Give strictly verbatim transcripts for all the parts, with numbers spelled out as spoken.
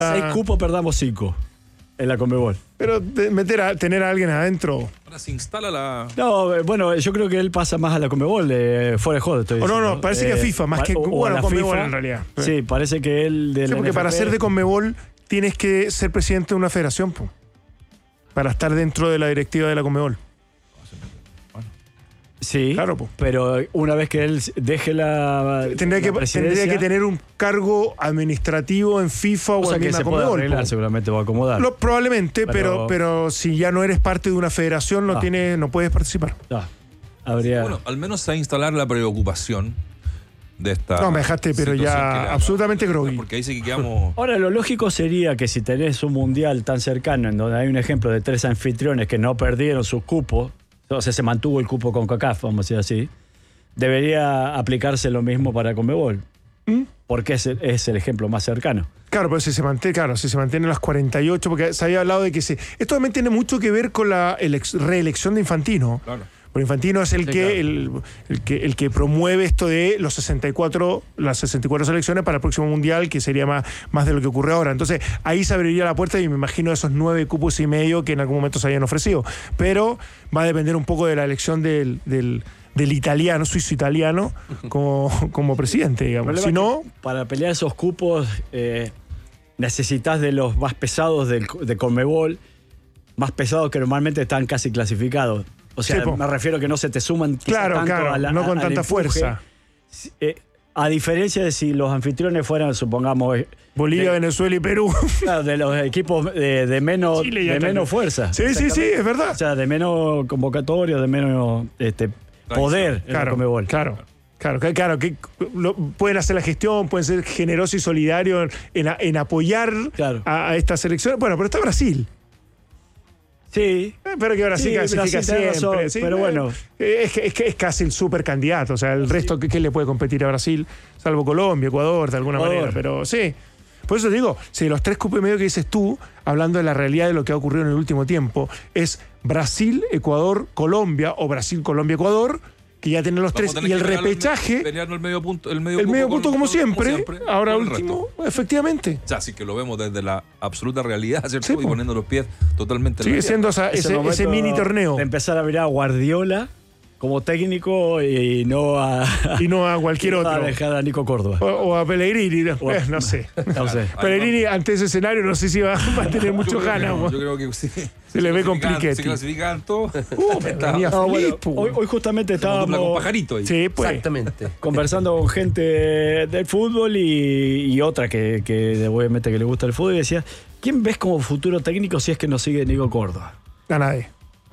Seis cupos, perdamos cinco en la Conmebol. Pero de meter a, tener a alguien adentro. Ahora se instala la. No, eh, bueno, yo creo que él pasa más a la Conmebol, eh, fuera de joder. Estoy O no, diciendo. no, parece Eh, que a FIFA, más pa- que o- o bueno, a la Conmebol FIFA. en realidad. Sí, parece que él de Sí, la porque N F P, para ser de Conmebol tienes que ser presidente de una federación, po, para estar dentro de la directiva de la Conmebol. Sí, Claro, po. pero una vez que él deje la, Tendría la que, presidencia, tendría que tener un cargo administrativo en FIFA o cosa en que la se puede Conmebol. arreglar, po. seguramente va a acomodar. Lo- probablemente, pero, Pero- pero si ya no eres parte de una federación, no, Ah. tienes, no puedes participar. Ah, habría... Bueno, al menos a instalar la preocupación de esta. No, me dejaste, pero situación ya que le- absolutamente groggy. Porque ahí sí que quedamos. Ahora, lo lógico sería que si tenés un mundial tan cercano, en donde hay un ejemplo de tres anfitriones que no perdieron sus cupos, o sea, se mantuvo el cupo con CONCACAF, vamos a decir así, debería aplicarse lo mismo para Conmebol. ¿Mm? Porque es el, es el ejemplo más cercano. Claro, pero si se mantiene, claro, si se mantienen las cuarenta y ocho, porque se había hablado de que se. Esto también tiene mucho que ver con la elex- reelección de Infantino. Claro. Porque Infantino es el, Sí, que, claro. el, el que el que promueve esto de los sesenta y cuatro, las sesenta y cuatro selecciones para el próximo mundial, que sería más, más de lo que ocurre ahora. Entonces, ahí se abriría la puerta y me imagino esos nueve cupos y medio que en algún momento se habían ofrecido. Pero va a depender un poco de la elección del, del, del italiano, suizo-italiano, como, como presidente, El digamos. problema Si es no, que para pelear esos cupos eh, necesitas de los más pesados del, de Conmebol, más pesados que normalmente están casi clasificados. O sea, Sí, po. me refiero que no se te suman quizá claro, tanto claro, a la- no con al tanta empuje. fuerza. Eh, a diferencia de si los anfitriones fueran, supongamos, eh, Bolivia, de, Venezuela y Perú. claro, de los equipos de, de menos, Chile ya de está. menos fuerza. Sí, sí, sí, es verdad. O sea, de menos convocatoria, de menos este, poder en la Claro, Conmebol. claro. Claro, que- claro, que lo- pueden hacer la gestión, pueden ser generosos y solidarios en, a- en apoyar Claro. a, a esta selección. Bueno, pero está Brasil. Sí. Eh, Pero que Brasil Sí, clasifica Brasil tiene siempre. razón, sí, pero eh, bueno. eh, Es que, es que es casi el super candidato. O sea, el resto, ¿qué, qué le puede competir a Brasil? Salvo Colombia, Ecuador, de alguna Ecuador. manera. Pero sí. Por eso digo, si los tres cupos y medio que dices tú, hablando de la realidad de lo que ha ocurrido en el último tiempo, es Brasil, Ecuador, Colombia o Brasil, Colombia, Ecuador, que ya tienen los Vamos tres, a tener y el que pelear repechaje, pelearnos el medio punto, el medio, el cupo medio con- punto como con- siempre, ahora con el último, resto. efectivamente. O sea, sí que lo vemos desde la absoluta realidad, ¿cierto? Sí, y po. poniendo los pies totalmente en Sigue la siendo tierra. esa- ese, momento ese mini torneo. De empezar a mirar a Guardiola como técnico y no a, Y no a cualquier no a otro. dejar a Nico Córdoba. O, o a Pellegrini, no, O a- eh, no sé. No sé. Pellegrini ante ese escenario no sé si va, va a tener Yo mucho creo que ganas. no, mo. Yo creo que sí. Se le ve clasifican- compliquete. Se clasifican todos. Uh, pero Está- venía No, feliz, bueno, po. hoy, hoy justamente Como dupla con estábamos pajarito ahí. Sí, pues. Exactamente. conversando con gente del fútbol y, y otra que, que obviamente que le gusta el fútbol y decía, ¿quién ves como futuro técnico si es que no sigue Nico Córdoba? A nadie.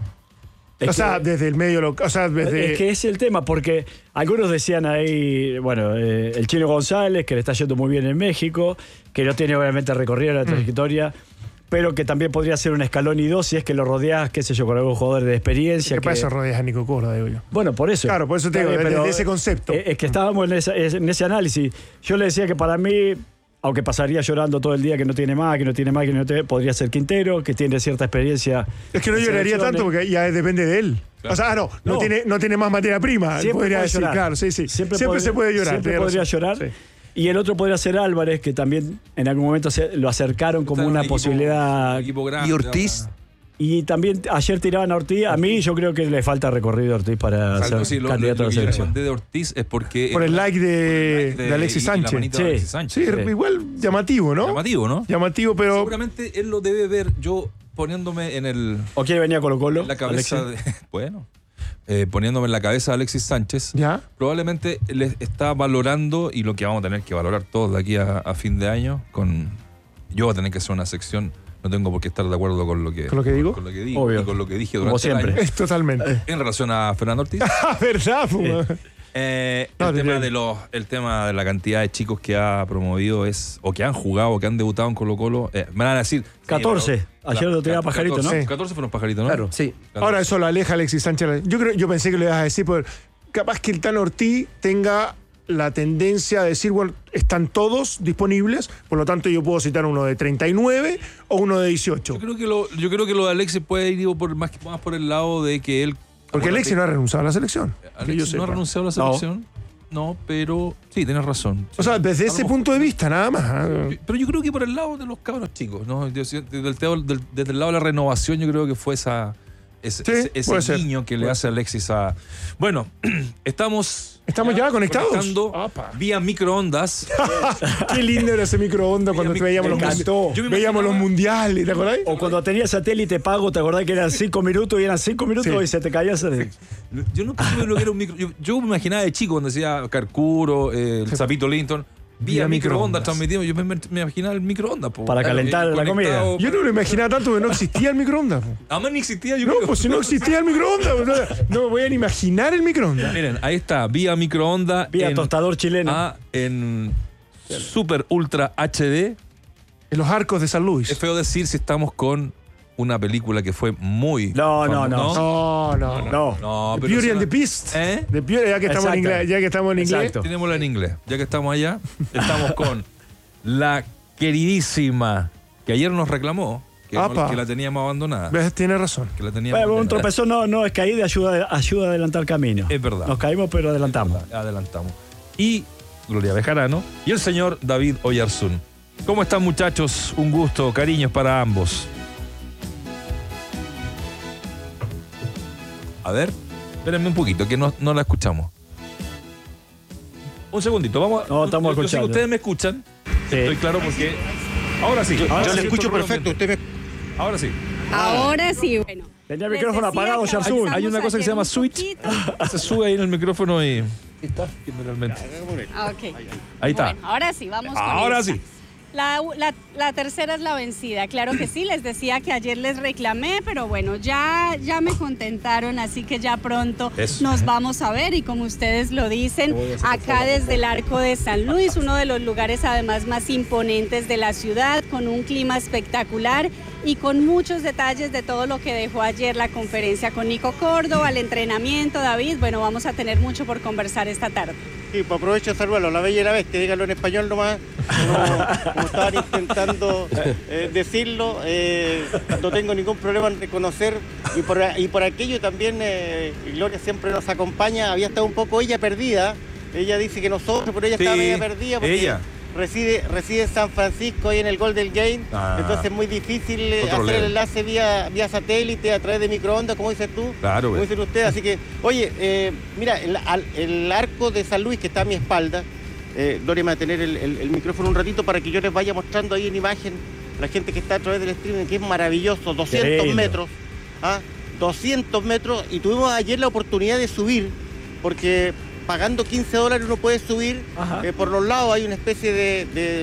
Es o sea, que- desde el medio local. O sea, desde. Es que es el tema, porque algunos decían ahí, bueno, eh, el Chino González, que le está yendo muy bien en México, que no tiene obviamente recorrido Mm. la trayectoria, pero que también podría ser un escalón y dos si es que lo rodeas, qué sé yo, con algún jugador de experiencia. ¿Qué que- pasa rodeas a Nico Córdoba, digo yo? Bueno, por eso. Claro, por eso te Está digo, bien, desde pero, ese concepto. eh, Es que estábamos en, esa- en ese análisis. Yo le decía que para mí, aunque pasaría llorando todo el día que no tiene más, que no tiene más, que no tiene, podría ser Quintero, que tiene cierta experiencia. Es que no en lloraría selecciones. tanto porque ya depende de él. Claro. O sea, ah, no, no, No. tiene, no tiene más materia prima. Siempre podría puede decir, llorar. claro, sí, sí. Siempre, podría- se puede llorar. Siempre tenés podría razón. llorar. Sí. Y el otro podría ser Álvarez, que también en algún momento se, lo acercaron como Está en una un equipo- posibilidad. un equipo grande, ¿Y Ortiz? ahora. Y también ayer tiraban a Ortiz. A mí yo creo que le falta recorrido a Ortiz para O sea, ser sí, lo- candidato lo a la que yo le selección. mandé de Ortiz es porque. Por el like de, por el like de Alexis y la Sánchez. manito de Sí. Alexis Sánchez. Sí, Sí. igual llamativo, ¿no? Llamativo, ¿no? Llamativo, pero. Seguramente él lo debe ver yo poniéndome en el ¿O quiere venir a Colo Colo? en la cabeza Alexis? de, bueno, eh, poniéndome en la cabeza de Alexis Sánchez. Ya. Probablemente le está valorando, y lo que vamos a tener que valorar todos de aquí a, a fin de año, con yo voy a tener que hacer una sección, no tengo por qué estar de acuerdo con lo que, ¿Con lo que digo? con lo que digo Obvio. y con lo que dije Como durante el siempre. año, Es totalmente. en relación a Fernando Ortiz. Ah, ¿verdad? Puma? Eh, No, el, te tema creo. de los, el tema de la cantidad de chicos que ha promovido es, o que han jugado, o que han debutado en Colo Colo, eh, me van a decir... sí, catorce. pero- Ayer lo tenía Pajarito, ¿no? catorce, catorce fueron Pajarito, ¿no? Claro, sí. Ahora eso lo aleja Alexis Sánchez. Yo creo, yo pensé que lo ibas a decir, porque capaz que el Tan Ortiz tenga la tendencia de decir, bueno, están todos disponibles, por lo tanto yo puedo citar uno de treinta y nueve o uno de dieciocho. Yo creo que lo, yo creo que lo de Alexis puede ir por, más, más por el lado de que él... Porque Alexis no ha renunciado a la selección. que yo Alexis no ha sepa. renunciado a la No. selección. no, pero sí, tienes razón. O sea, desde A ese lo punto de vista, nada más. ¿eh? Yo- Pero yo creo que por el lado de los cabros chicos, ¿no? Yo siento- Desde el, teo- del- desde el lado de la renovación, yo creo que fue esa, ese, Sí, ese- ese puede ser. guiño que le hace Alexis a. Bueno, estamos. ¿Estamos ya conectados? conectando Apa. vía microondas. Qué lindo era ese microondas cuando Mira, te veíamos, me los, encantó. mundi- Yo me veíamos los imaginaba- mundiales, ¿te acordás? O cuando tenía satélite pago, ¿te acordás que eran cinco minutos y eran cinco minutos Sí. y se te caía ese... Yo no supe lo que era un micro. Yo, yo me imaginaba de chico cuando decía Carcuro, eh, el Zapito Linton. Vía, Vía microondas microondas. transmitiendo. Yo me, me- me imaginaba el microondas. po. Para calentar eh, la comida. conectado, Yo no lo imaginaba tanto que no existía el microondas. po. Además ni existía. Yo No, creo. pues si no existía el microondas, no, no me voy a ni imaginar el microondas. Miren, ahí está, vía microondas. Vía en- tostador chileno. Ah, en Super Ultra H D. En los arcos de San Luis. Es feo decir si estamos con una película que fue muy. No, no, famo- no. No, no, no. No. No, The pero Beauty se and la- the Beast. ¿Eh? The Beauty- ya que estamos en Exacto. inglés, ya que estamos en inglés. Exacto. Tenémosla en inglés. Ya que estamos allá, estamos con la queridísima que ayer nos reclamó que, no- Apa. que la teníamos abandonada. Ves, Tiene razón. Que la teníamos Bueno, un abandonada. tropezón no, no es caída, ayuda, ayuda a adelantar camino. Es verdad. Nos caímos, pero adelantamos. Adelantamos. Y Gloria Bejarano y el señor David Oyarzún. ¿Cómo están, muchachos? Un gusto, cariños para ambos. A ver, espérenme un poquito, que no, no la escuchamos. Un segundito, vamos a. No, estamos yo- yo sé que escuchando. ustedes me escuchan. Sí. Estoy claro porque. Ahora sí. Ahora Yo sí le escucho estoy perfecto, totalmente- usted me... Ahora sí. Ahora sí, bueno. Tenía el Les micrófono decía apagado, que Sharzun. avanzamos Hay una cosa que se ayer llama un switch. poquito. Se sube ahí en el micrófono y. Está, generalmente. Ah, ok. Ahí está. Bueno, ahora sí, vamos con Ahora esta. sí. La, la- la tercera es la vencida, claro que sí, les decía que ayer les reclamé, pero bueno, ya, ya me contentaron, así que ya pronto Eso. nos vamos a ver y como ustedes lo dicen, acá desde el Arco de San Luis, uno de los lugares además más imponentes de la ciudad, con un clima espectacular y con muchos detalles de todo lo que dejó ayer la conferencia con Nico Córdoba, el entrenamiento, David, bueno, vamos a tener mucho por conversar esta tarde. Sí, pues aprovecho de saludarlo. La bella y la bestia, dígalo en español nomás. Como, como estaban intentando eh, decirlo, eh, no tengo ningún problema en reconocer. Y por, y por aquello también, eh, Gloria siempre nos acompaña. Había estado un poco ella perdida. Ella dice que nosotros, pero ella Sí, estaba media perdida porque ella. Reside, reside en San Francisco, ahí en el Golden Gate. Ah. Entonces es muy difícil eh, Otro hacer level. el enlace vía, vía satélite, a través de microondas, como dices tú. Claro, Como güey. dicen ustedes. Así que, oye, eh, mira, el, al- el arco de San Luis que está a mi espalda, eh, Gloria me va a tener el, el- el micrófono un ratito para que yo les vaya mostrando ahí en imagen la gente que está a través del streaming, que es maravilloso, doscientos lindo. metros, ¿ah? doscientos metros, y tuvimos ayer la oportunidad de subir, porque pagando quince dólares uno puede subir, Ajá. eh, por los lados hay una especie de... de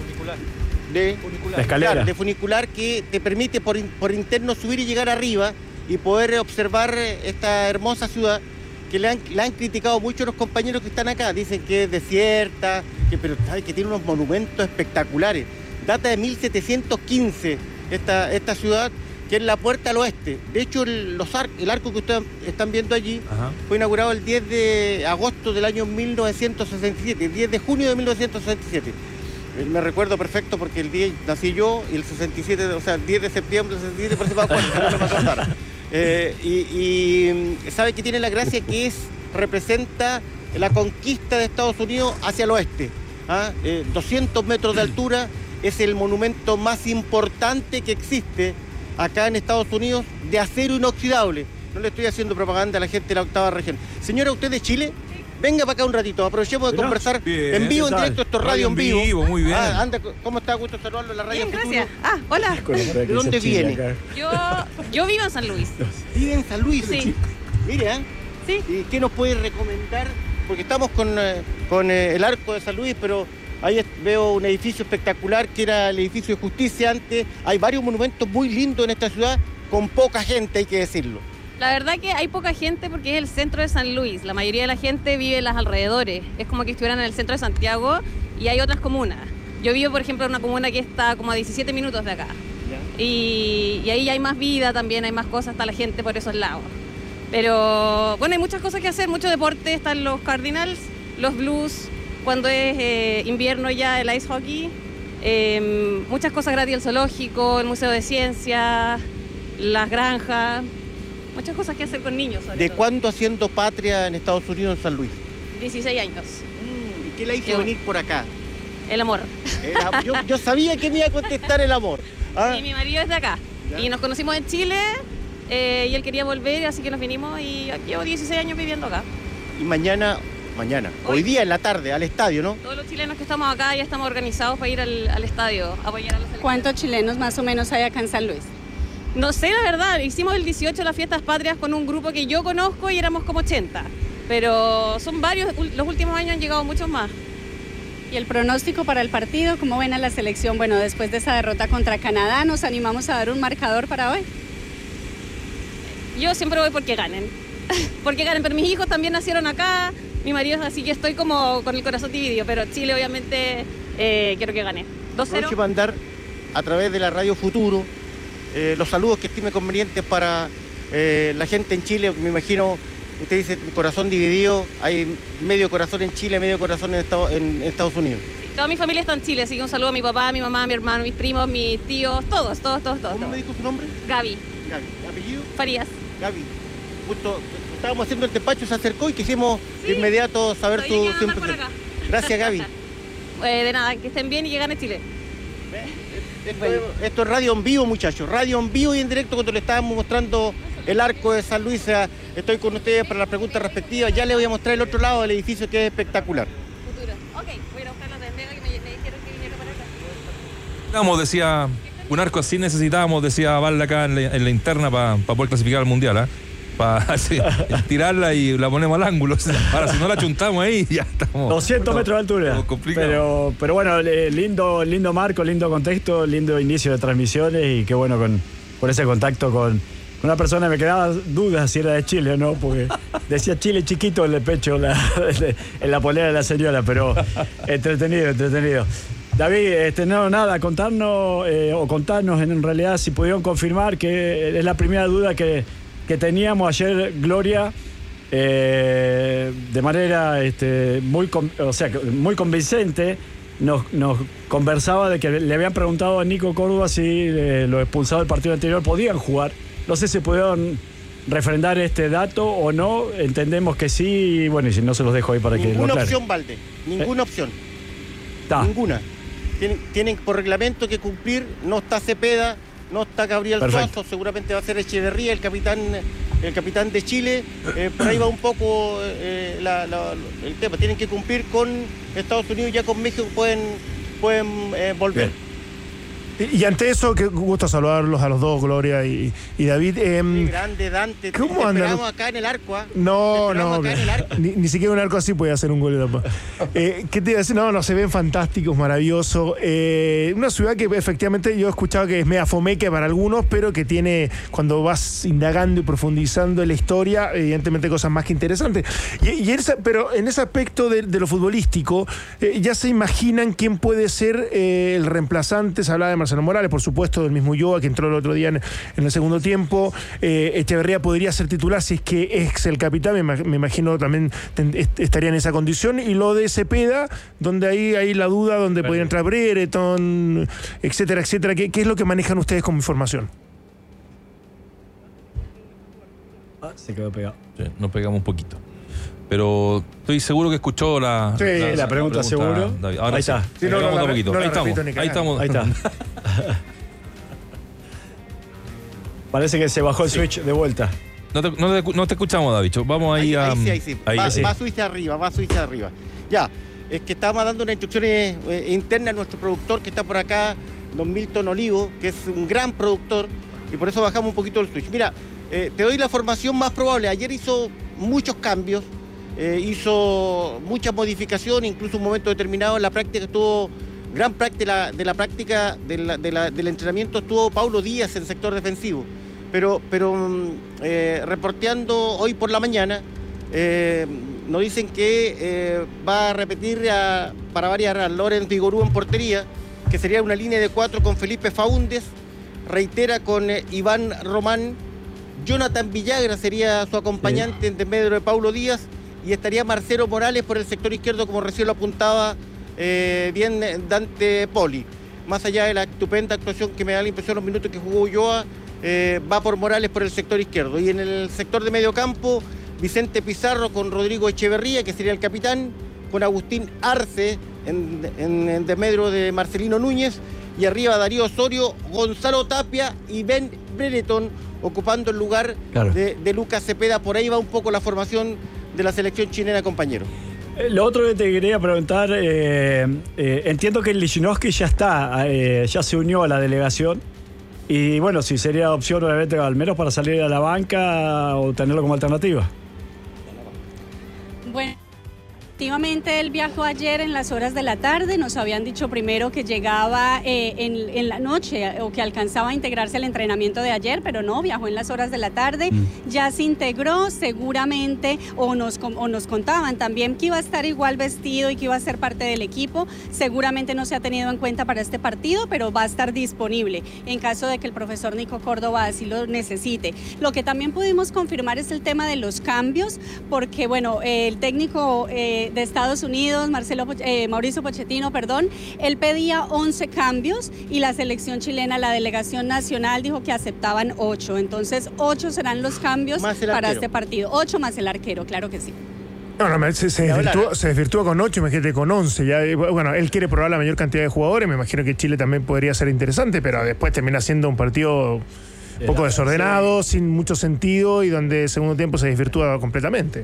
de, La escalera. claro, de funicular que te permite por, in- por interno subir y llegar arriba y poder eh, observar eh, esta hermosa ciudad que le han, la han criticado mucho los compañeros que están acá. Dicen que es desierta, que, pero ¿sabe? Que tiene unos monumentos espectaculares. Data de mil setecientos quince esta, esta ciudad, que es la puerta al oeste. De hecho, el, los ar- el arco que ustedes están viendo allí Ajá. fue inaugurado el diez de agosto del año mil novecientos sesenta y siete, el diez de junio de mil novecientos sesenta y siete. Eh, Me recuerdo perfecto porque el diez nací yo y el sesenta y siete, o sea, el diez de septiembre del sesenta y siete, por eso me acuerdo, que no me acordara. Eh, y, y mm, sabe que tiene la gracia que es, representa la conquista de Estados Unidos hacia el oeste. ¿Ah? Eh, doscientos metros de altura, es el monumento más importante que existe acá en Estados Unidos de acero inoxidable. No le estoy haciendo propaganda a la gente de la octava región. Señora, ¿usted de Chile? Venga para acá un ratito, aprovechemos de Mira, conversar bien, en vivo, en ¿qué tal? directo, esto es radio en vivo. muy bien. Ah, anda, ¿cómo está? Gusto saludarlo en la radio Bien, Futuro. gracias. Ah, hola. ¿De dónde viene? Yo, yo vivo en San Luis. Vive en San Luis. Sí. Mire, ¿eh? Sí. ¿Y qué nos puede recomendar? Porque estamos con, eh, con eh, el Arco de San Luis, pero ahí es- veo un edificio espectacular que era el edificio de Justicia antes. Hay varios monumentos muy lindos en esta ciudad, con poca gente, hay que decirlo. La verdad que hay poca gente porque es el centro de San Luis. La mayoría de la gente vive en los alrededores. Es como que estuvieran en el centro de Santiago y hay otras comunas. Yo vivo, por ejemplo, en una comuna que está como a diecisiete minutos de acá. Y, y ahí hay más vida también, hay más cosas, está la gente por esos lados. Pero bueno, hay muchas cosas que hacer, mucho deporte. Están los Cardinals, los Blues, cuando es eh, invierno ya el ice hockey. Eh, muchas cosas gratis, el zoológico, el Museo de Ciencias, las granjas. Muchas cosas que hacer con niños, sobre ¿De todo. cuándo haciendo patria en Estados Unidos, en San Luis? dieciséis años. Mm, ¿Qué la hizo Yo- venir por acá? El amor. Era- yo, yo sabía que me iba a contestar el amor. ¿ah? Y mi marido es de acá. Ya. Y nos conocimos en Chile eh, y él quería volver, así que nos vinimos y llevo dieciséis años viviendo acá. Y mañana, mañana, Hoy. hoy día en la tarde, al estadio, ¿no? Todos los chilenos que estamos acá ya estamos organizados para ir al, al estadio a apoyar a la selección. ¿Cuántos chilenos más o menos hay acá en San Luis? No sé, la verdad. Hicimos el dieciocho las fiestas patrias con un grupo que yo conozco y éramos como ochenta. Pero son varios, ul- los últimos años han llegado muchos más. ¿Y el pronóstico para el partido? ¿Cómo ven a la selección? Bueno, después de esa derrota contra Canadá, ¿nos animamos a dar un marcador para hoy? Yo siempre voy porque ganen. Porque ganen, pero mis hijos también nacieron acá, mi marido es así que estoy como con el corazón dividido, pero Chile obviamente eh, quiero que gane. dos cero. Aprovecho para mandar a través de la Radio Futuro eh, los saludos que estime convenientes para eh, la gente en Chile. Me imagino, usted dice corazón dividido, hay medio corazón en Chile, medio corazón en, Estado- en Estados Unidos. Toda mi familia está en Chile, así que un saludo a mi papá, a mi mamá, a mi hermano, mis primos, mis tíos, todos, todos, todos, todos. ¿Cómo todos. me dijo su nombre? Gaby, Gaby. ¿Apellido? Farías. Gaby. Justo estábamos haciendo el despacho, se acercó y quisimos Sí. de inmediato saber Sabía tu, que iban a tu andar por impresión. acá. Gracias, Gaby. Eh, de nada, que estén bien y que gane Chile. Esto, Bueno. es, esto es radio en vivo, muchachos. Radio en vivo y en directo cuando le estábamos mostrando el arco de San Luis. Estoy con ustedes para las preguntas respectivas. Ya les voy a mostrar el otro lado del edificio que es espectacular. Futuro. Ok, voy a ir a buscar las de Mega que me, me dijeron que viniera para acá. Necesitábamos, decía, un arco así necesitábamos, decía Val acá en la, en la interna para poder clasificar al mundial, ¿ah? Para tirarla y la ponemos al ángulo. Ahora, si no la chuntamos ahí, ya estamos. doscientos metros de altura. Estamos complicados. Pero, pero bueno, eh, lindo, lindo marco, lindo contexto, lindo inicio de transmisiones y qué bueno con, con ese contacto con una persona. Me quedaba dudas si era de Chile o no, porque decía Chile chiquito en el pecho, la, en la polera de la señora, pero entretenido, entretenido. David, este, no, nada, contarnos eh, o contarnos en realidad si pudieron confirmar que es la primera duda que, que teníamos ayer, Gloria, eh, de manera este, muy, con- o sea, muy convincente, nos, nos conversaba de que le habían preguntado a Nico Córdoba si eh, los expulsados del partido anterior podían jugar. No sé si pudieron refrendar este dato o no, entendemos que sí, y bueno, y si no se los dejo ahí para que lo Ninguna aclaren. opción, Valde. Ninguna opción. Está. Ninguna. Tienen, tienen por reglamento que cumplir. No está Cepeda, no está Gabriel Perfecto. Suazo, seguramente va a ser Echeverría, el capitán, el capitán de Chile. Eh, por ahí va un poco eh, la- la- el tema. Tienen que cumplir con Estados Unidos, ya con México pueden, pueden eh, volver. Bien. Y, y ante eso, qué gusto saludarlos a los dos, Gloria y, y David. Qué Em, grande, Dante. ¿Cómo Te andan? esperamos acá en el arco. ¿ah? Te No, esperamos no, acá en el arco. ni, ni siquiera un arco así puede hacer un gol de tapa. Eh, ¿Qué te iba a decir? No, no, se ven fantásticos, maravillosos. Eh, una ciudad que efectivamente yo he escuchado que es media fomeque para algunos, pero que tiene, cuando vas indagando y profundizando en la historia, evidentemente cosas más que interesantes. Y, y esa, pero en ese aspecto de, de lo futbolístico, eh, ya se imaginan quién puede ser eh, el reemplazante. Se hablaba de Marcelo Morales, por supuesto, del mismo Ulloa, que entró el otro día en, en el segundo tiempo. Eh, Echeverría podría ser titular si es que es el capitán, me, ima- me imagino también ten- est- estaría en esa condición. Y lo de Cepeda, donde ahí hay la duda, donde podría entrar Brereton, etcétera, etcétera. ¿Qué, qué es lo que manejan ustedes como información? Ah, se quedó pegado. Sí, nos pegamos un poquito. Pero estoy seguro que escuchó la, Sí, la pregunta, seguro. David. Ahora Ahí sí. está. Sí, Sí, no, no pegamos la de re- poquito. no la Ahí estamos. repito ni Ahí cagando. estamos. Ahí está. Parece que se bajó el switch de vuelta. No te, no te- no te escuchamos, David. Vamos ahí, Ahí, a. ahí sí, ahí sí. ahí va, sí. va Suiza arriba, va Suiza arriba. Ya, es que estábamos dando unas instrucciones eh, internas a nuestro productor que está por acá, don Milton Olivo, que es un gran productor, y por eso bajamos un poquito el switch. Mira, eh, te doy la formación más probable. Ayer hizo muchos cambios, eh, hizo muchas modificaciones, incluso un momento determinado en la práctica estuvo, gran práctica de la, de la práctica de la- de la- del entrenamiento estuvo Paulo Díaz en sector defensivo. Pero, pero mm, eh, reporteando hoy por la mañana, eh, nos dicen que eh, va a repetir a- para variar a Lorenz Vigorú en portería, que sería una línea de cuatro con Felipe Faúndez, reitera con eh, Iván Román, Jonathan Villagra sería su acompañante en medio de Paulo Díaz, y estaría Marcelo Morales por el sector izquierdo, como recién lo apuntaba eh, bien Dante Poli. Más allá de la estupenda actuación que me da la impresión los minutos que jugó Ulloa, eh, va por Morales por el sector izquierdo. Y en el sector de medio campo, Vicente Pizarro con Rodrigo Echeverría, que sería el capitán, con Agustín Arce en, en, en desmedro de Marcelino Núñez, y arriba Darío Osorio, Gonzalo Tapia y Ben Brereton ocupando el lugar claro. de, de Lucas Cepeda. Por ahí va un poco la formación de la selección chilena, compañero. Lo otro que te quería preguntar, eh, eh, entiendo que Lichnowsky ya está, eh, ya se unió a la delegación. Y bueno, si sería opción obviamente al menos para salir a la banca o tenerlo como alternativa. Bueno, efectivamente él viajó ayer en las horas de la tarde. Nos habían dicho primero que llegaba eh, en, en la noche o que alcanzaba a integrarse al entrenamiento de ayer, pero no, viajó en las horas de la tarde. Mm. Ya se integró seguramente, o nos, o nos contaban también que iba a estar igual vestido y que iba a ser parte del equipo. Seguramente no se ha tenido en cuenta para este partido, pero va a estar disponible en caso de que el profesor Nico Córdoba así lo necesite. Lo que también pudimos confirmar es el tema de los cambios, porque bueno, el técnico eh, de Estados Unidos, Marcelo, eh, Mauricio Pochettino, perdón, él pedía once cambios y la selección chilena, la delegación nacional, dijo que aceptaban ocho. Entonces, ocho serán los cambios para este partido. ocho más el arquero, claro que sí. No, no, se, se, desvirtúa, se desvirtúa con ocho, imagínate con once. Ya, bueno, él quiere probar la mayor cantidad de jugadores, me imagino que Chile también podría ser interesante, pero después termina siendo un partido un poco desordenado, sin mucho sentido y donde el segundo tiempo se desvirtúa completamente.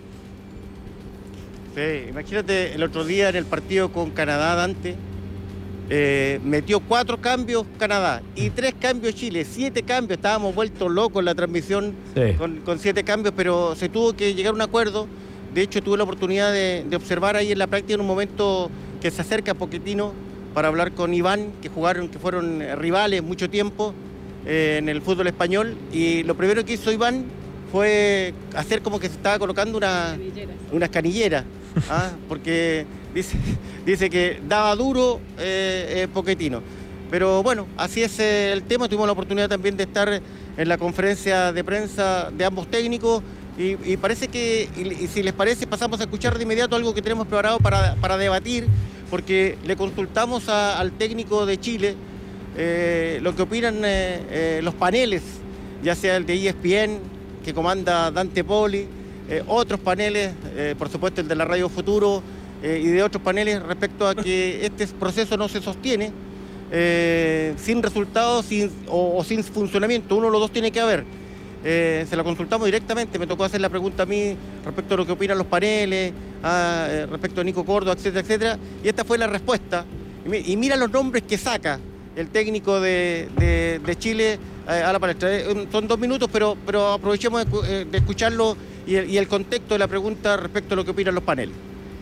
Sí, imagínate el otro día en el partido con Canadá, Dante, eh, metió cuatro cambios Canadá y tres cambios Chile, siete cambios, estábamos vueltos locos en la transmisión sí. con, con siete cambios, pero se tuvo que llegar a un acuerdo. De hecho, tuve la oportunidad de, de observar ahí en la práctica en un momento que se acerca Pochettino para hablar con Iván, que jugaron, que fueron rivales mucho tiempo eh, en el fútbol español, y lo primero que hizo Iván fue hacer como que se estaba colocando una, unas canilleras. ¿Ah? Porque dice, dice que daba duro eh, eh, Pochettino. Pero bueno, así es eh, el tema. Tuvimos la oportunidad también de estar en la conferencia de prensa de ambos técnicos y, y parece que, y, y si les parece, pasamos a escuchar de inmediato algo que tenemos preparado para, para debatir, porque le consultamos a, al técnico de Chile eh, lo que opinan eh, eh, los paneles, ya sea el de E S P N, que comanda Dante Poli, Eh, otros paneles, eh, por supuesto el de la Radio Futuro eh, y de otros paneles respecto a que este proceso no se sostiene eh, sin resultados sin, o, o sin funcionamiento. Uno de los dos tiene que haber. Eh, se la consultamos directamente, me tocó hacer la pregunta a mí respecto a lo que opinan los paneles, a, eh, respecto a Nico Córdoba, etcétera, etcétera, y esta fue la respuesta. Y, y mira los nombres que saca el técnico de, de, de Chile eh, a la palestra. Eh, son dos minutos, pero, pero aprovechemos de, de escucharlo y el, y el contexto de la pregunta respecto a lo que opinan los paneles.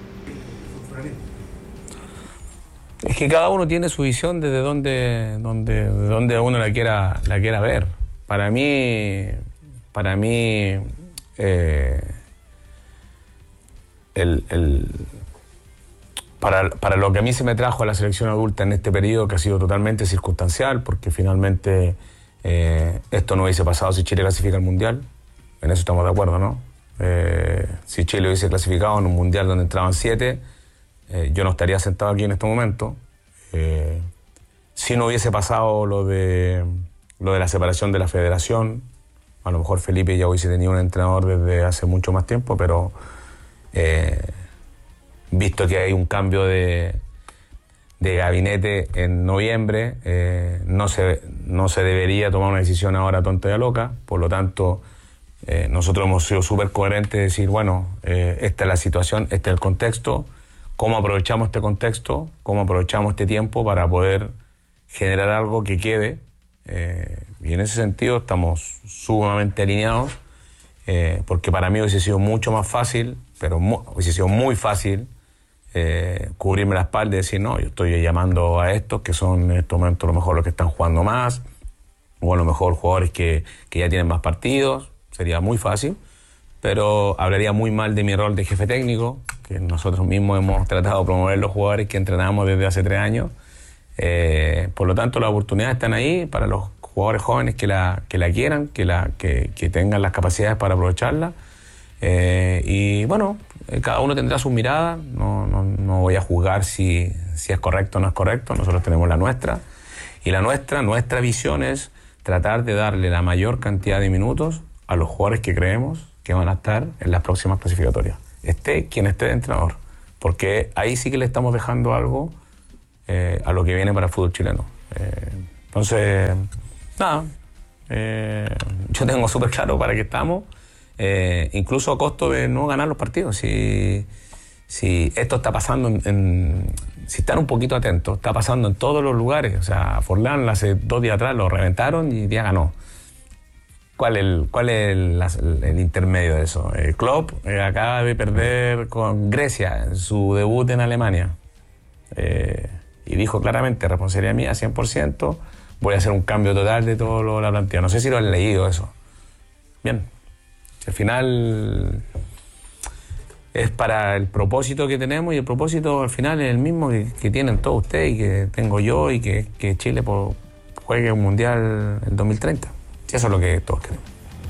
Es que cada uno tiene su visión desde donde, donde, de donde uno la quiera, la quiera ver. Para mí, para mí eh, el, el, para, para lo que a mí se me trajo a la selección adulta en este periodo, que ha sido totalmente circunstancial, porque finalmente eh, esto no hubiese pasado si Chile clasifica al Mundial. En eso estamos de acuerdo, ¿no? Eh, si Chile hubiese clasificado en un Mundial donde entraban siete, eh, yo no estaría sentado aquí en este momento. Eh, si no hubiese pasado lo de, lo de la separación de la federación, a lo mejor Felipe ya hubiese tenido un entrenador desde hace mucho más tiempo, pero eh, visto que hay un cambio de, de gabinete en noviembre, eh, no, se, no se debería tomar una decisión ahora tonta y loca. Por lo tanto, Eh, nosotros hemos sido súper coherentes de decir, bueno, eh, esta es la situación, este es el contexto, cómo aprovechamos este contexto, cómo aprovechamos este tiempo para poder generar algo que quede, eh, y en ese sentido estamos sumamente alineados, eh, porque para mí hubiese sido mucho más fácil, pero mu- hubiese sido muy fácil eh, cubrirme la espalda y decir, no, yo estoy llamando a estos que son en este momento a lo mejor los que están jugando más, o a lo mejor jugadores que, que ya tienen más partidos. Sería muy fácil, pero hablaría muy mal de mi rol de jefe técnico, que nosotros mismos hemos tratado de promover los jugadores que entrenamos desde hace tres años. Eh, por lo tanto, las oportunidades están ahí para los jugadores jóvenes que la, que la quieran, que, la, que, que tengan las capacidades para aprovecharla. Eh, y bueno, cada uno tendrá su mirada, no, no, no voy a juzgar si, si es correcto o no es correcto, nosotros tenemos la nuestra. Y la nuestra, nuestra visión es tratar de darle la mayor cantidad de minutos a los jugadores que creemos que van a estar en las próximas clasificatorias. Esté quien esté de entrenador. Porque ahí sí que le estamos dejando algo eh, a lo que viene para el fútbol chileno. Eh, entonces, nada, eh, yo tengo súper claro para qué estamos, eh, incluso a costo de no ganar los partidos. Si, si esto está pasando, en, en, si están un poquito atentos, está pasando en todos los lugares. O sea, Forlán hace dos días atrás lo reventaron y ya ganó. ¿Cuál es el, cuál es el, el, el intermedio de eso? El Klopp eh, acaba de perder con Grecia en su debut en Alemania. Eh, y dijo claramente, responsabilidad mía cien por ciento, voy a hacer un cambio total de todo lo, la plantilla. No sé si lo han leído eso. Bien. Al final es para el propósito que tenemos, y el propósito al final es el mismo que, que tienen todos ustedes y que tengo yo, y que, que Chile por, juegue un mundial en dos mil treinta. Eso es lo que todos queremos.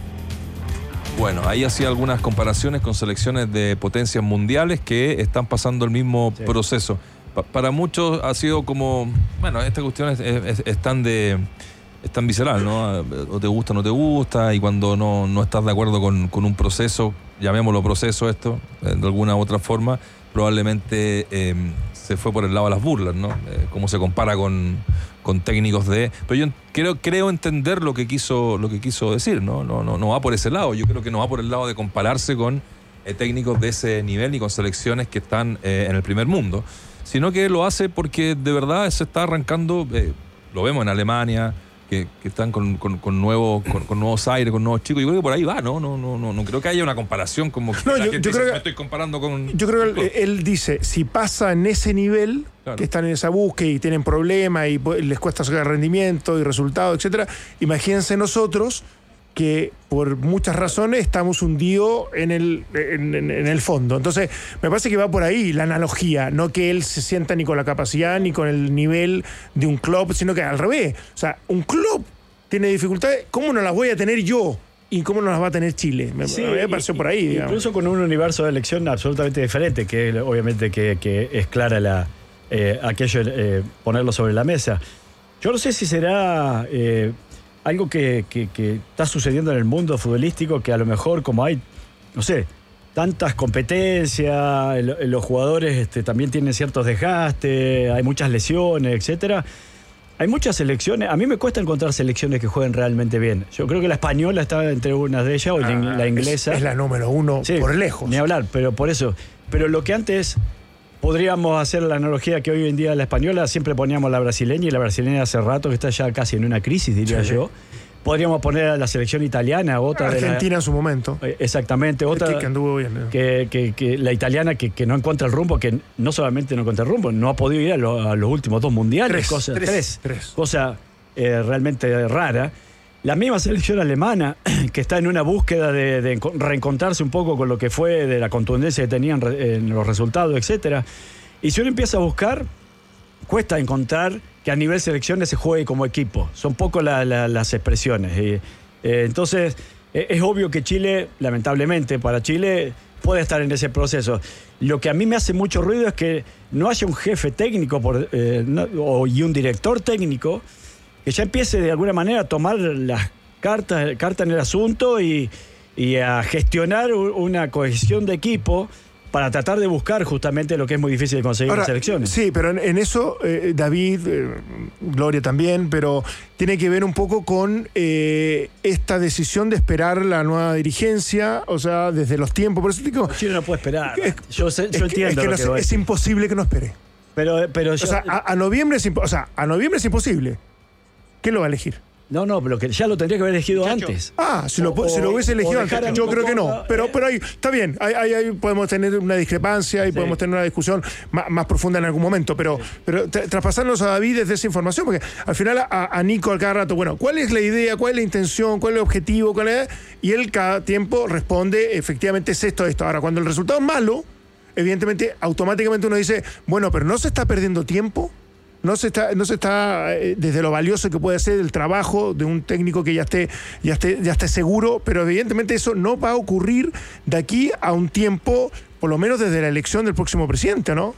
Bueno, ahí hacía algunas comparaciones con selecciones de potencias mundiales que están pasando el mismo sí. proceso. Pa para muchos ha sido como, bueno, esta cuestión es, es, es, tan de, es tan visceral, ¿no? O te gusta o no te gusta, y cuando no, no estás de acuerdo con, con un proceso, llamémoslo proceso esto, de alguna u otra forma, probablemente eh, se fue por el lado de las burlas, ¿no? Eh, cómo se compara con, con técnicos de... Pero yo creo, creo entender lo que quiso, lo que quiso decir, ¿no? No, no, no va por ese lado. Yo creo que no va por el lado de compararse con eh, técnicos de ese nivel ni con selecciones que están eh, en el primer mundo, sino que lo hace porque de verdad se está arrancando, eh, lo vemos en Alemania, que, que están con, con, con, nuevos, con, con nuevos aires, con nuevos chicos. Yo creo que por ahí va, ¿no? No, no, no, no creo que haya una comparación como que no, la yo, gente yo creo dice, que, me estoy comparando con... Yo creo que él, él dice, si pasa en ese nivel, claro, que están en esa búsqueda y tienen problemas y les cuesta sacar rendimiento y resultados, etcétera, imagínense nosotros que por muchas razones estamos hundidos en el, en, en, en el fondo. Entonces, me parece que va por ahí la analogía, no que él se sienta ni con la capacidad ni con el nivel de un club, sino que al revés. O sea, un club tiene dificultades, ¿cómo no las voy a tener yo? ¿Y cómo no las va a tener Chile? Me, sí, me pareció por ahí, digamos. Incluso con un universo de elección absolutamente diferente, que obviamente que, que es clara la, eh, aquello, eh, ponerlo sobre la mesa. Yo no sé si será... Eh, algo que, que, que está sucediendo en el mundo futbolístico, que a lo mejor como hay, no sé, tantas competencias, el, los jugadores este, también tienen ciertos desgastes, hay muchas lesiones, etcétera. Hay muchas selecciones, a mí me cuesta encontrar selecciones que jueguen realmente bien. Yo creo que la española está entre unas de ellas, o ah, la inglesa. Es, es la número uno, sí, por lejos. Ni hablar, pero por eso. Pero lo que antes... Podríamos hacer la analogía que hoy en día la española, siempre poníamos la brasileña, y la brasileña hace rato que está ya casi en una crisis, diría sí, yo. Podríamos poner a la selección italiana, otra Argentina de la, en su momento. Exactamente, otra que, que anduvo bien, ¿no? que, que, que la italiana que, que no encuentra el rumbo, que no solamente no encuentra el rumbo, no ha podido ir a, lo, a los últimos dos mundiales. Tres, cosa, tres, tres, tres. cosa eh, realmente rara. La misma selección alemana, que está en una búsqueda de, de reencontrarse un poco con lo que fue, de la contundencia que tenían en los resultados, etcétera. Y si uno empieza a buscar, cuesta encontrar que a nivel selecciones se juegue como equipo. Son poco la, la, las expresiones. Y, eh, entonces, eh, es obvio que Chile, lamentablemente para Chile, puede estar en ese proceso. Lo que a mí me hace mucho ruido es que no haya un jefe técnico por, eh, no, o, y un director técnico que ya empiece de alguna manera a tomar las cartas, cartas en el asunto y, y a gestionar una cohesión de equipo para tratar de buscar justamente lo que es muy difícil de conseguir Ahora, en selecciones. Sí, pero en, en eso, eh, David, eh, Gloria también, pero tiene que ver un poco con eh, esta decisión de esperar la nueva dirigencia, o sea, desde los tiempos. Por eso digo, Chile no puede esperar. Es, yo sé, es yo que, entiendo es que, lo no, que es imposible que no espere. Pero, pero yo, o sea, a, a noviembre es o sea, a noviembre es imposible. ¿Quién lo va a elegir? No, no, pero que ya lo tendría que haber elegido Muchacho. antes. Ah, si lo, o, si lo hubiese elegido antes, yo creo que no. Pero, pero ahí está bien, ahí, ahí, ahí podemos tener una discrepancia y sí, podemos tener una discusión más, más profunda en algún momento. Pero, sí, pero traspasarnos a David desde esa información, porque al final a, a Nico al cada rato, bueno, ¿cuál es la idea? ¿Cuál es la intención? ¿Cuál es el objetivo? ¿Cuál es? Y él cada tiempo responde, efectivamente es esto, esto. Ahora, cuando el resultado es malo, evidentemente, automáticamente uno dice, bueno, pero no se está perdiendo tiempo. No se está, no se está eh, desde lo valioso que puede ser el trabajo de un técnico que ya esté, ya esté, ya esté seguro, pero evidentemente eso no va a ocurrir de aquí a un tiempo, por lo menos desde la elección del próximo presidente, ¿no?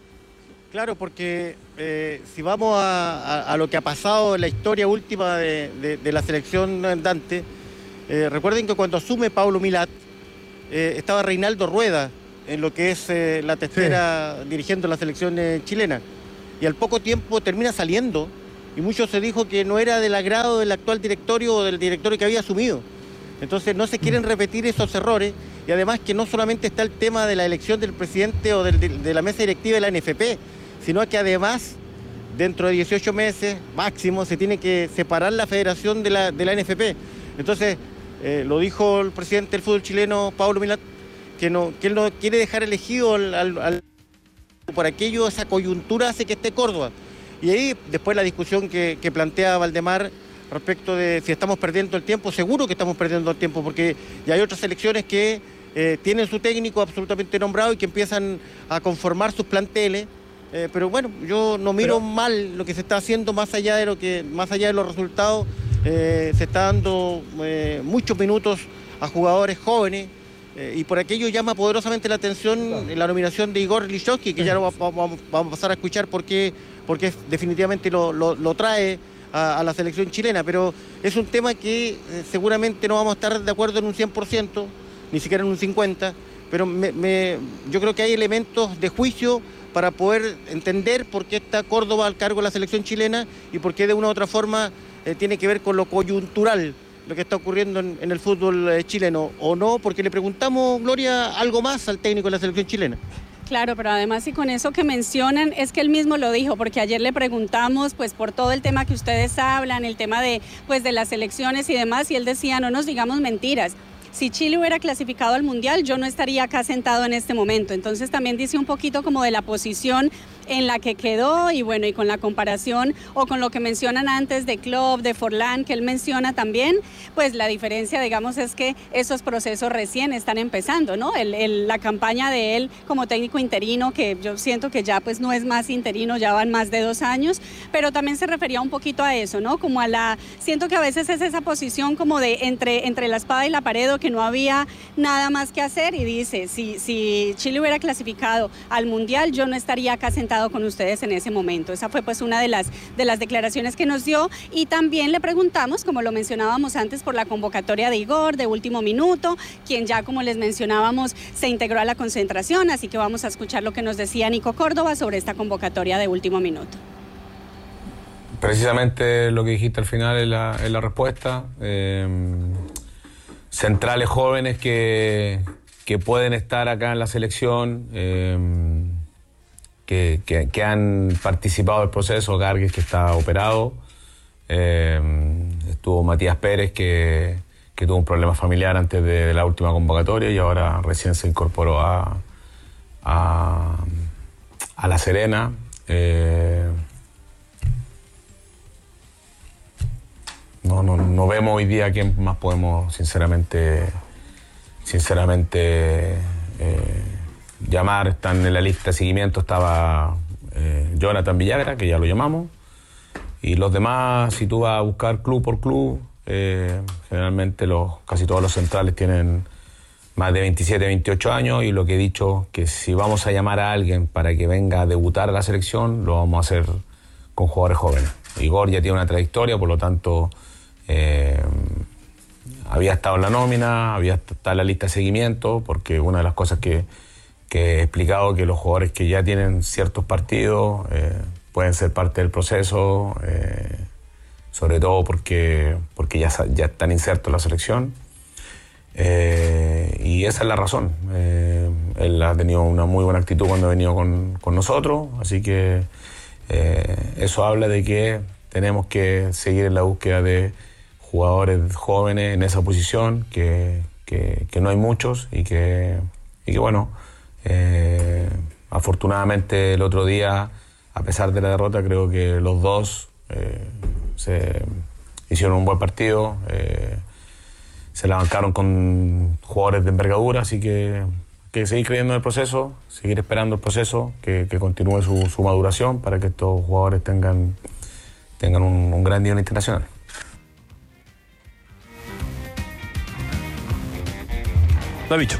Claro, porque eh, si vamos a, a, a lo que ha pasado en la historia última de, de, de la selección andante, eh, recuerden que cuando asume Paulo Milat, eh, estaba Reinaldo Rueda, en lo que es eh, la testera sí. dirigiendo la selección eh, chilena. Y al poco tiempo termina saliendo, y mucho se dijo que no era del agrado del actual directorio o del directorio que había asumido. Entonces no se quieren repetir esos errores, y además que no solamente está el tema de la elección del presidente o del, de, de la mesa directiva de la N F P, sino que además, dentro de dieciocho meses máximo, se tiene que separar la federación de la, de la N F P. Entonces, eh, lo dijo el presidente del fútbol chileno, Pablo Milad, que, no, que él no quiere dejar elegido al, al, al, por aquello, esa coyuntura hace que esté Córdoba. Y ahí después la discusión que, que plantea Valdemar respecto de si estamos perdiendo el tiempo, seguro que estamos perdiendo el tiempo, porque ya hay otras selecciones que eh, tienen su técnico absolutamente nombrado y que empiezan a conformar sus planteles. Eh, pero bueno, yo no miro pero, mal lo que se está haciendo, más allá de lo que, más allá de los resultados. Eh, se está dando eh, muchos minutos a jugadores jóvenes, eh, y por aquello llama poderosamente la atención la nominación de Igor Lichnowsky, que ya lo vamos, vamos a pasar a escuchar porque, porque definitivamente lo, lo, lo trae a, a la selección chilena, pero es un tema que eh, seguramente no vamos a estar de acuerdo en un cien por ciento, ni siquiera en un cincuenta por ciento, pero me, me, yo creo que hay elementos de juicio para poder entender por qué está Córdoba al cargo de la selección chilena y por qué de una u otra forma eh, tiene que ver con lo coyuntural, lo que está ocurriendo en, en el fútbol eh, chileno, o no, porque le preguntamos, Gloria, algo más al técnico de la selección chilena. Claro, pero además y con eso que mencionan, es que él mismo lo dijo, porque ayer le preguntamos pues por todo el tema que ustedes hablan, el tema de, pues, de las elecciones y demás, y él decía, no nos digamos mentiras. Si Chile hubiera clasificado al Mundial, yo no estaría acá sentado en este momento. Entonces también dice un poquito como de la posición en la que quedó y bueno, y con la comparación o con lo que mencionan antes de Klopp, de Forlán, que él menciona también, pues la diferencia, digamos, es que esos procesos recién están empezando, ¿no? El, el, la campaña de él como técnico interino, que yo siento que ya pues no es más interino, ya van más de dos años, pero también se refería un poquito a eso, ¿no? Como a la, siento que a veces es esa posición como de entre, entre la espada y la pared, o que no había nada más que hacer, y dice, si, si Chile hubiera clasificado al Mundial, yo no estaría acá sentado con ustedes en ese momento. Esa fue pues una de las, de las declaraciones que nos dio, y también le preguntamos, como lo mencionábamos antes, por la convocatoria de Igor de último minuto, quien ya, como les mencionábamos, se integró a la concentración, así que vamos a escuchar lo que nos decía Nico Córdoba sobre esta convocatoria de último minuto. Precisamente lo que dijiste al final es la, es la respuesta. Eh, centrales jóvenes que, que pueden estar acá en la selección, eh, que, que, que han participado del proceso. Gargues, que está operado, eh, estuvo Matías Pérez, que, que tuvo un problema familiar antes de, de la última convocatoria y ahora recién se incorporó a, a, a La Serena. Eh, no, no, no vemos hoy día a quién más podemos sinceramente, sinceramente eh, llamar. Están en la lista de seguimiento, estaba eh, Jonathan Villagra, que ya lo llamamos, y los demás, si tú vas a buscar club por club, eh, generalmente los, casi todos los centrales tienen más de veintisiete, veintiocho años, y lo que he dicho, que si vamos a llamar a alguien para que venga a debutar a la selección, lo vamos a hacer con jugadores jóvenes. Igor ya tiene una trayectoria, por lo tanto eh, había estado en la nómina, había estado en la lista de seguimiento, porque una de las cosas que, que he explicado, que los jugadores que ya tienen ciertos partidos eh, pueden ser parte del proceso, eh, sobre todo porque, porque ya, ya están insertos en la selección. Eh, y esa es la razón. Eh, él ha tenido una muy buena actitud cuando ha venido con, con nosotros, así que eh, eso habla de que tenemos que seguir en la búsqueda de jugadores jóvenes en esa posición, que, que, que no hay muchos, y que, y que bueno, eh, afortunadamente el otro día, a pesar de la derrota, creo que los dos eh, se hicieron un buen partido, eh, se la bancaron con jugadores de envergadura, así que, que seguir creyendo en el proceso, seguir esperando el proceso, que, que continúe su, su maduración para que estos jugadores tengan, tengan un, un gran nivel internacional. Davicho.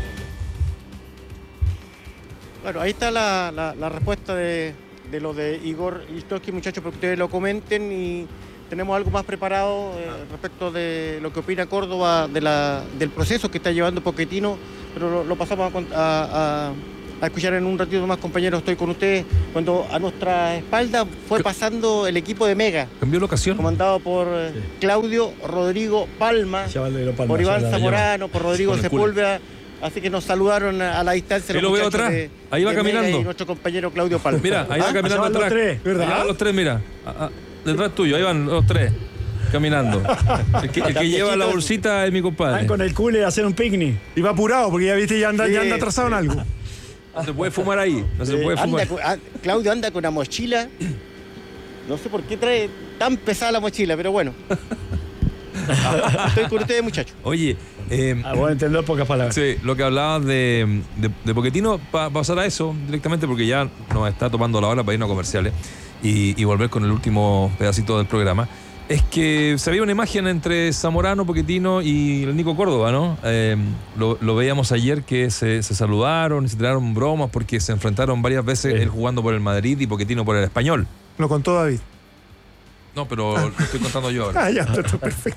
Bueno, ahí está la, la, la respuesta de, de lo de Igor Lichnowsky, muchachos, para que ustedes lo comenten, y tenemos algo más preparado eh, respecto de lo que opina Córdoba de la, del proceso que está llevando Pochettino, pero lo, lo pasamos a, a, a escuchar en un ratito más, compañeros. Estoy con ustedes cuando a nuestra espalda fue pasando el equipo de Mega. Cambió la ocasión. Comandado por eh, sí. Claudio Rodrigo Palma, Palma, por Iván Zamorano, por Rodrigo Sepúlveda. Así que nos saludaron a la distancia. Yo lo veo atrás. De, ahí va de caminando. Mega y nuestro compañero Claudio Palma. Mira, ahí va ¿Ah? caminando atrás. Los tres, ¿verdad? Ahí van los tres, mira. Ah, ah, detrás tuyo, ahí van los tres. Caminando. El que, el que lleva la bolsita es mi compadre. Van con el cooler a hacer un picnic. Y va apurado porque ya viste, ya anda, Sí, ya anda atrasado sí. en algo. No se puede fumar ahí. No se Eh, puede fumar. anda con- ah, Claudio anda con una mochila. No sé por qué trae tan pesada la mochila, pero bueno. Estoy con ustedes, muchachos. Oye, eh, Ah, bueno, entender pocas palabras. sí, lo que hablabas de, de, de Pochettino, pa, pasar a eso directamente porque ya nos está tomando la hora para irnos a comerciales y, y volver con el último pedacito del programa. Es que se veía una imagen entre Zamorano, Pochettino y el Nico Córdoba, ¿no? Eh, lo, lo veíamos ayer que se, se saludaron, se tiraron bromas porque se enfrentaron varias veces, Sí. él jugando por el Madrid y Pochettino por el Español. Lo contó David. No, pero lo estoy contando yo ahora. Ah, ya, está, está perfecto.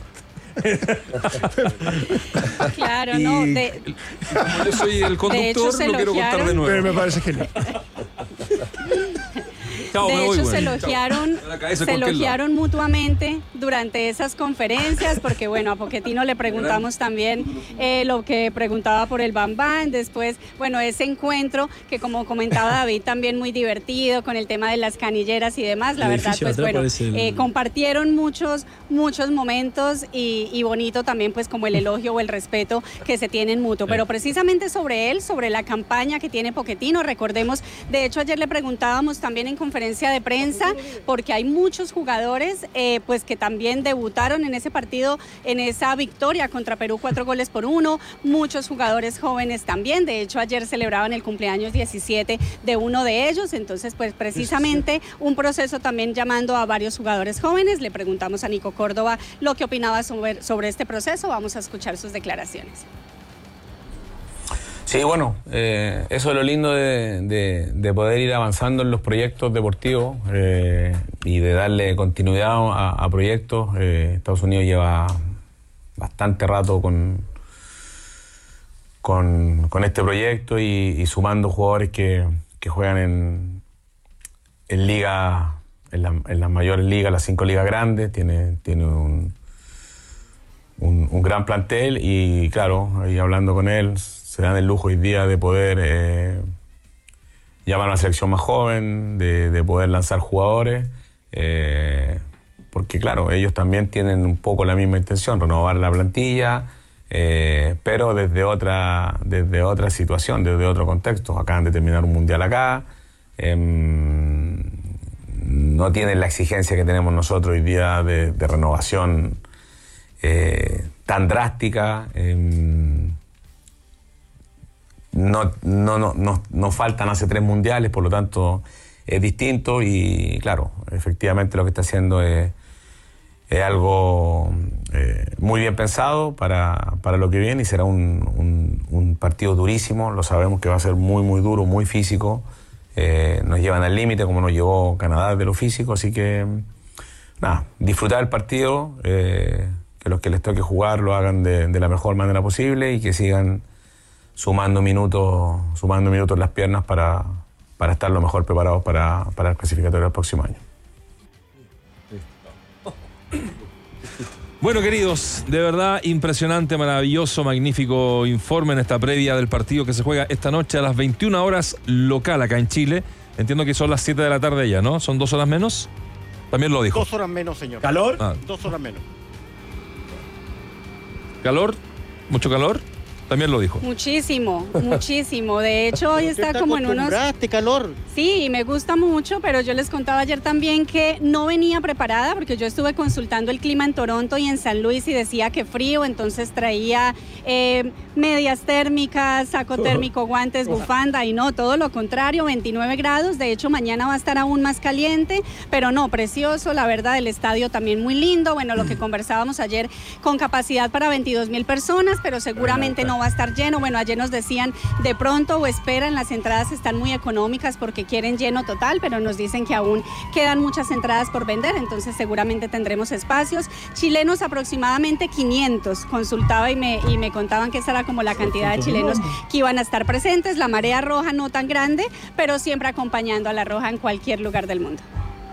Claro, Y no. De, como yo soy el conductor, hecho, se lo quiero contar de elogiaron. Pero nuevo. me parece genial. Chao, de me voy, hecho, se bueno. elogiaron, Chao. La cabeza se con Kello. elogiaron mutuamente durante esas conferencias, porque bueno, a Pochettino le preguntamos también eh, lo que preguntaba por el Bam Bam, después, bueno, ese encuentro que como comentaba David, también muy divertido con el tema de las canilleras y demás, la El verdad, edificio pues atrás bueno, parece el- eh, compartieron muchos, muchos momentos y, y bonito también pues como el elogio o el respeto que se tienen mutuo, pero precisamente sobre él, sobre la campaña que tiene Pochettino, recordemos, de hecho ayer le preguntábamos también en conferencia de prensa, porque hay muchos jugadores eh, pues que también debutaron en ese partido, en esa victoria contra Perú, cuatro goles por uno, muchos jugadores jóvenes también, de hecho ayer celebraban el cumpleaños diecisiete de uno de ellos, entonces pues precisamente un proceso también llamando a varios jugadores jóvenes. Le preguntamos a Nico Córdoba lo que opinaba sobre, sobre este proceso, vamos a escuchar sus declaraciones. Sí, bueno, eh, eso es lo lindo de, de, de poder ir avanzando en los proyectos deportivos eh, y de darle continuidad a, a proyectos. Eh, Estados Unidos lleva bastante rato con, con, con este proyecto y, y sumando jugadores que, que juegan en, en liga, en, la, en las mayores ligas, las cinco ligas grandes. Tiene, tiene un, un, un gran plantel y claro, ahí hablando con él, se dan el lujo hoy día de poder eh, llamar a una selección más joven, de, de poder lanzar jugadores, eh, porque claro, ellos también tienen un poco la misma intención, renovar la plantilla, eh, pero desde otra, desde otra situación, desde otro contexto. Acaban de terminar un mundial acá, eh, no tienen la exigencia que tenemos nosotros hoy día de, de renovación eh, tan drástica. Eh, No, no, no, no, no faltan hace tres mundiales, por lo tanto es distinto y claro, efectivamente lo que está haciendo es, es algo eh, muy bien pensado para, para lo que viene y será un, un, un partido durísimo, lo sabemos que va a ser muy muy duro, muy físico, eh, nos llevan al límite como nos llevó Canadá de lo físico, así que nada, disfrutar el partido, eh, que los que les toque jugar lo hagan de, de la mejor manera posible y que sigan sumando minutos, sumando minutos en las piernas para, para estar lo mejor preparados para, para el clasificatorio del próximo año. Bueno, queridos, de verdad impresionante, maravilloso, magnífico informe en esta previa del partido que se juega esta noche a las veintiuna horas local acá en Chile. Entiendo que son las siete de la tarde ya, ¿no? ¿Son dos horas menos? También lo dijo. Dos horas menos, señor. ¿Calor? Ah, Dos horas menos. ¿calor? ¿Mucho calor? También lo dijo. Muchísimo, muchísimo. De hecho, hoy Usted está como en unos... acostumbrado a calor. Sí, me gusta mucho, pero yo les contaba ayer también que no venía preparada porque yo estuve consultando el clima en Toronto y en San Luis y decía que frío, entonces traía eh, medias térmicas, saco térmico, guantes, bufanda y no, todo lo contrario, veintinueve grados. De hecho, mañana va a estar aún más caliente, pero no, precioso, la verdad, el estadio también muy lindo. Bueno, lo que conversábamos ayer, con capacidad para veintidós mil personas, pero seguramente no no va a estar lleno. Bueno, ayer nos decían de pronto o esperan, las entradas están muy económicas porque quieren lleno total, pero nos dicen que aún quedan muchas entradas por vender, entonces seguramente tendremos espacios. Chilenos aproximadamente quinientos, consultaba y me, y me contaban que esa era como la cantidad de chilenos que iban a estar presentes. La marea roja no tan grande, pero siempre acompañando a la roja en cualquier lugar del mundo.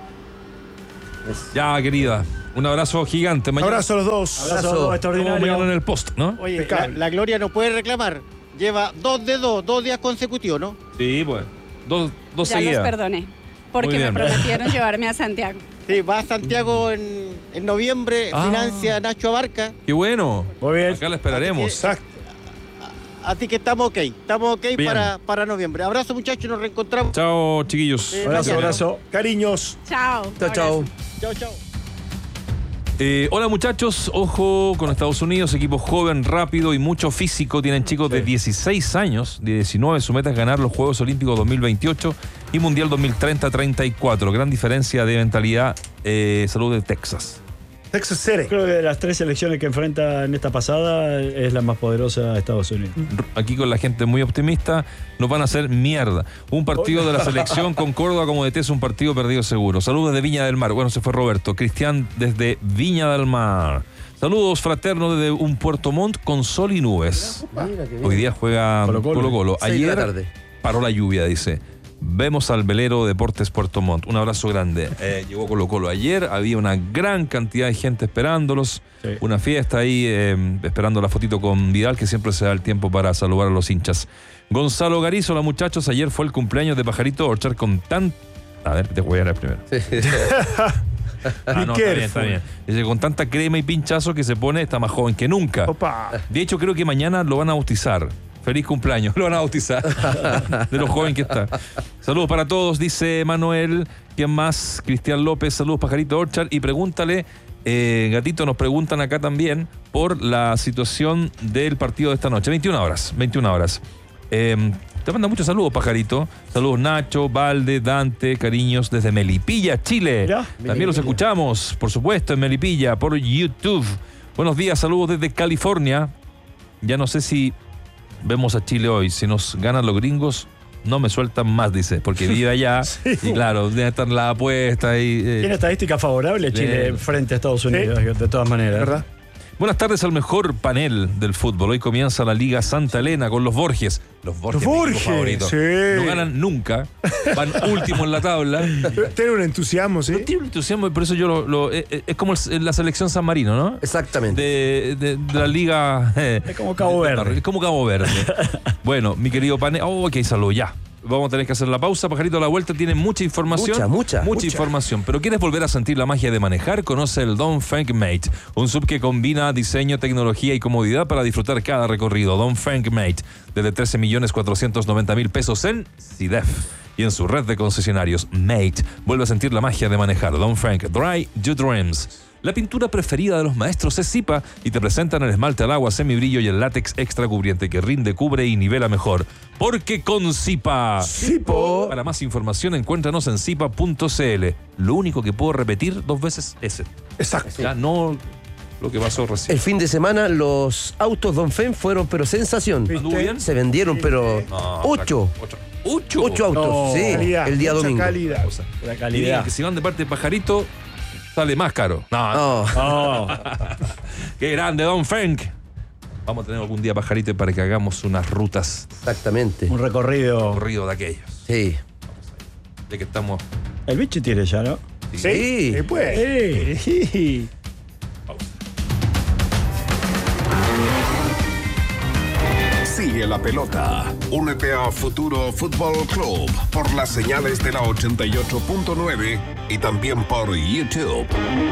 Ya, querida. Un abrazo gigante. Un abrazo a los dos. Abrazo, abrazo extraordinario. Mañana en el post, ¿no? Oye, la, la Gloria no puede reclamar. Lleva dos de dos, dos días consecutivos, ¿no? Sí, pues. Dos, dos ya seguidas. los perdoné, porque me prometieron llevarme a Santiago. Sí, va a Santiago en, en noviembre, ah. financia Nacho Abarca. Qué bueno. Muy bien. Acá la esperaremos. Exacto. Así que estamos ok, estamos ok para, para noviembre. Abrazo, muchachos, nos reencontramos. Chao, chiquillos. Eh, abrazo, mañana. abrazo. Cariños. Chao. Chao, chao. Chao, chao. Eh, hola muchachos, ojo con Estados Unidos, equipo joven, rápido y mucho físico. Tienen chicos de dieciséis años, de diecinueve, su meta es ganar los Juegos Olímpicos dos mil veintiocho y Mundial dos mil treinta treinta y cuatro. Gran diferencia de mentalidad. Eh, salud de Texas. Texas City. Creo que de las tres selecciones que enfrenta en esta pasada es la más poderosa de Estados Unidos. Aquí con la gente muy optimista, nos van a hacer mierda. Un partido de la selección con Córdoba como D T es un partido perdido seguro. Saludos desde Viña del Mar. Bueno, se fue Roberto. Cristian desde Viña del Mar. Saludos fraternos desde un Puerto Montt con sol y nubes. Hoy día juega Colo Colo. Colo, -Colo. Ayer tarde. Paró la lluvia, dice. Vemos al velero Deportes Puerto Montt. Un abrazo grande. Eh, llegó Colo Colo ayer. Había una gran cantidad de gente esperándolos. Sí. Una fiesta ahí, eh, esperando la fotito con Vidal, que siempre se da el tiempo para saludar a los hinchas. Gonzalo Garizo, hola muchachos. Ayer fue el cumpleaños de Pajarito Orchard con tan... A ver, te voy a dar primero. Sí. Ah, no, está bien, está bien. Dice, con tanta crema y pinchazo que se pone, está más joven que nunca. Opa. De hecho, creo que mañana lo van a bautizar. Feliz cumpleaños, lo van a bautizar. De lo joven que está. Saludos para todos, dice Manuel. ¿Quién más? Cristian López, saludos Pajarito Orchard. Y pregúntale, eh, Gatito, nos preguntan acá también por la situación del partido de esta noche. veintiuna horas, veintiuna horas. Eh, te mandan muchos saludos, Pajarito. Saludos Nacho, Valde, Dante, cariños desde Melipilla, Chile. ¿Ya? También Melipilla. Los escuchamos, por supuesto, en Melipilla, por YouTube. Buenos días, saludos desde California. Ya no sé si... Vemos a Chile hoy. Si nos ganan los gringos, no me sueltan más, dice, porque vive allá. Sí. Y claro, debe estar la apuesta. Y, eh, tiene estadística favorable Chile eh, frente a Estados Unidos, ¿sí? De todas maneras. ¿Verdad? Buenas tardes al mejor panel del fútbol. Hoy comienza la Liga Santa Elena con los Borges. Los Borges, los Borges favoritos. Sí. No ganan nunca. Van últimos en la tabla. Tienen un entusiasmo, ¿sí? Tienen un entusiasmo y por eso yo lo... lo es, es como la selección San Marino, ¿no? Exactamente. De, de, de la Liga... Eh, es como Cabo Verde. Es como Cabo Verde. Bueno, mi querido panel... Oh, ok, salud, ya. Vamos a tener que hacer la pausa. Pajarito a la vuelta tiene mucha información. Mucha, mucha. Mucha, mucha. información. Pero ¿quieres volver a sentir la magia de manejar? Conoce el Dongfeng Mate. Un sub que combina diseño, tecnología y comodidad para disfrutar cada recorrido. Dongfeng Mate. Desde trece millones cuatrocientos noventa mil pesos en C I D E F. Y en su red de concesionarios, Mate. Vuelve a sentir la magia de manejar. Dongfeng Dry Your Dreams. La pintura preferida de los maestros es Zipa y te presentan el esmalte al agua, semibrillo y el látex extra cubriente que rinde, cubre y nivela mejor. Porque con Zipa. Zipo. Para más información, encuéntranos en zipa punto c l. Lo único que puedo repetir dos veces es ese. Exacto. Ya no lo que pasó recién. El fin de semana los autos Dongfeng fueron, pero sensación. ¿Anduvo bien? Se vendieron, pero no, ocho. Ocho. Ocho. Ocho autos, no, sí. Calidad, el día domingo. Calidad. La Y calidad. que si van de parte de Pajarito, sale más caro. No, No. Oh. Qué grande, Dongfeng. Vamos a tener algún día Pajarito para que hagamos unas rutas. Exactamente. Un recorrido. Corrido de aquellos. Sí. De que estamos. El bicho tiene ya, ¿no? Sí. Sí. sí pues. Sí. Sigue la pelota. Únete a Futuro Fútbol Club por las señales de la ochenta y ocho punto nueve y también por YouTube.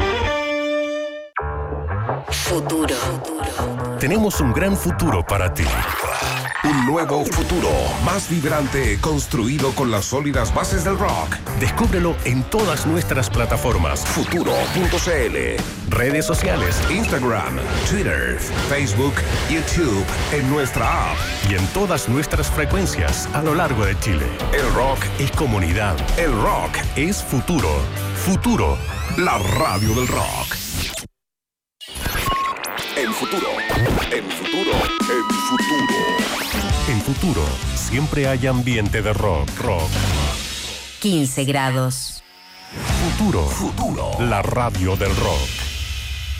Futuro. Tenemos un gran futuro para ti. Un nuevo futuro, más vibrante, construido con las sólidas bases del rock. Descúbrelo en todas nuestras plataformas. Futuro punto c l. Redes sociales, Instagram, Twitter, Facebook, YouTube, en nuestra app y en todas nuestras frecuencias a lo largo de Chile. El rock es comunidad. El rock es futuro. Futuro, la radio del rock. El futuro, el futuro, el futuro. Futuro. En Futuro siempre hay ambiente de rock. Rock. quince grados. Futuro. Futuro. La radio del rock.